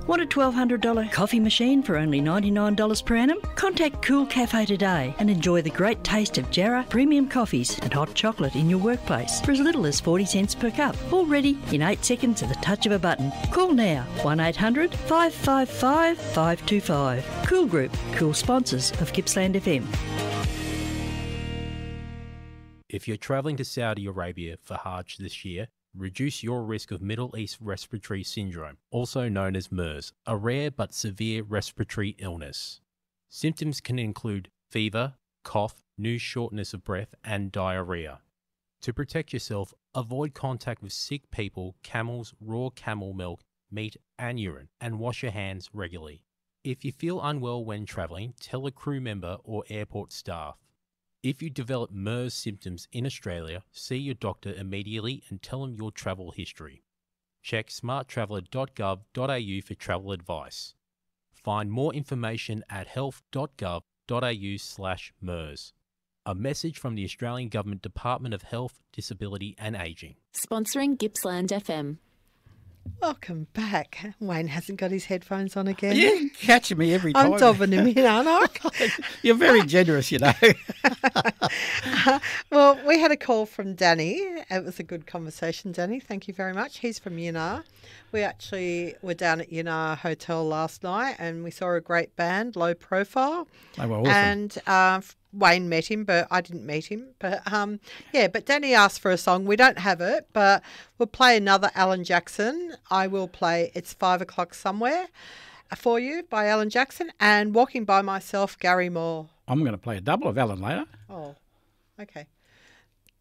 Want a $1,200 coffee machine for only $99 per annum? Contact Cool Cafe today and enjoy the great taste of Jarrah premium coffees and hot chocolate in your workplace for as little as 40 cents per cup. All ready in 8 seconds at the touch of a button. Call now 1800 555 525. Cool Group, cool sponsors of Gippsland FM. If you're travelling to Saudi Arabia for Hajj this year, reduce your risk of Middle East Respiratory Syndrome, also known as MERS, a rare but severe respiratory illness. Symptoms can include fever, cough, new shortness of breath, and diarrhea. To protect yourself, avoid contact with sick people, camels, raw camel milk, meat, and urine, and wash your hands regularly. If you feel unwell when travelling, tell a crew member or airport staff. If you develop MERS symptoms in Australia, see your doctor immediately and tell them your travel history. Check smarttraveller.gov.au for travel advice. Find more information at health.gov.au/MERS. A message from the Australian Government Department of Health, Disability and Ageing. Sponsoring Gippsland FM. Welcome back. Wayne hasn't got his headphones on again. You're catching me every time. I'm dobbing him in, aren't I? You're very generous, you know. Well, we had a call from Danny. It was a good conversation, Danny. Thank you very much. He's from Yunnar. We actually were down at Yunnar Hotel last night and we saw a great band, Low Profile. They were awesome. And Wayne met him, but I didn't meet him. But but Danny asked for a song. We don't have it, but we'll play another Alan Jackson. I will play It's 5 O'Clock Somewhere for you by Alan Jackson and Walking by Myself, Gary Moore. I'm going to play a double of Alan later. Oh, okay.